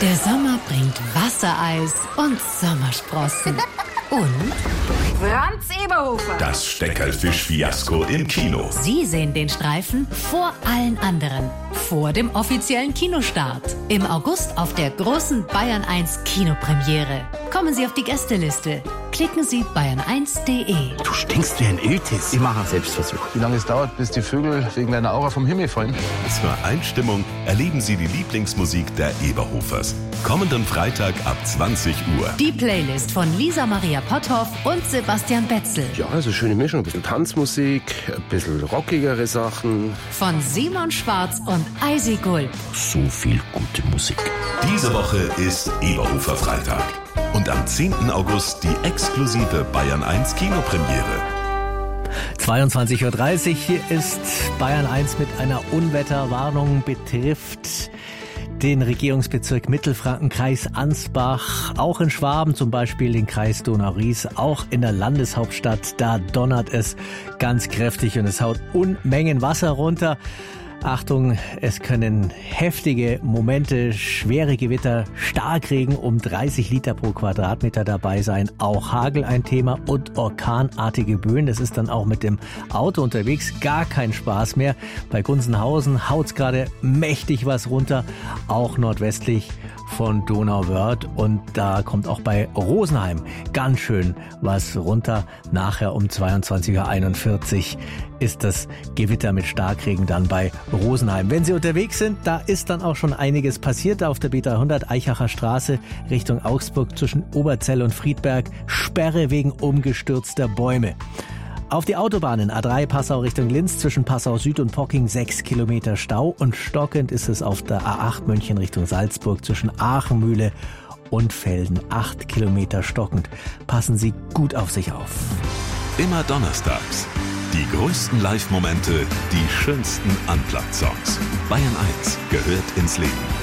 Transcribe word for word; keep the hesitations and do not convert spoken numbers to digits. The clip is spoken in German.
Der Sommer bringt Wassereis und Sommersprossen. Und Franz Eberhofer. Das Steckerlfisch-Fiasko im Kino. Sie sehen den Streifen vor allen anderen. Vor dem offiziellen Kinostart. Im August auf der großen Bayern eins Kinopremiere. Kommen Sie auf die Gästeliste. Klicken Sie bayern eins punkt de. Du stinkst wie ein Iltis. Ich mache einen Selbstversuch. Wie lange es dauert, bis die Vögel wegen deiner Aura vom Himmel fallen? Zur Einstimmung erleben Sie die Lieblingsmusik der Eberhofers. Kommenden Freitag ab zwanzig Uhr. Die Playlist von Lisa Maria Potthoff und Sebastian Betzel. Ja, also schöne Mischung. Ein bisschen Tanzmusik, ein bisschen rockigere Sachen. Von Simon Schwarz und Eisi Gulb. So viel gute Musik. Diese Woche ist Eberhofer Freitag. Und am zehnten August die exklusive Bayern eins Kinopremiere. zweiundzwanzig Uhr dreißig, hier ist Bayern eins mit einer Unwetterwarnung, betrifft den Regierungsbezirk Mittelfranken, Kreis Ansbach, auch in Schwaben zum Beispiel den Kreis Donau-Ries, auch in der Landeshauptstadt, da donnert es ganz kräftig und es haut Unmengen Wasser runter. Achtung, es können heftige Momente, schwere Gewitter, Starkregen um dreißig Liter pro Quadratmeter dabei sein. Auch Hagel ein Thema und orkanartige Böen. Das ist dann auch mit dem Auto unterwegs gar kein Spaß mehr. Bei Gunzenhausen haut's gerade mächtig was runter, auch nordwestlich von Donauwörth, und da kommt auch bei Rosenheim ganz schön was runter. Nachher um zweiundzwanzig Uhr einundvierzig ist das Gewitter mit Starkregen dann bei Rosenheim. Wenn Sie unterwegs sind, da ist dann auch schon einiges passiert. Auf der B dreihundert Eichacher Straße Richtung Augsburg zwischen Oberzell und Friedberg Sperre wegen umgestürzter Bäume. Auf die Autobahnen A drei Passau Richtung Linz zwischen Passau Süd und Pocking sechs Kilometer Stau, und stockend ist es auf der A acht München Richtung Salzburg zwischen Aachenmühle und Velden acht Kilometer stockend. Passen Sie gut auf sich auf. Immer donnerstags. Die größten Live-Momente, die schönsten Unplugged-Songs. Bayern eins gehört ins Leben.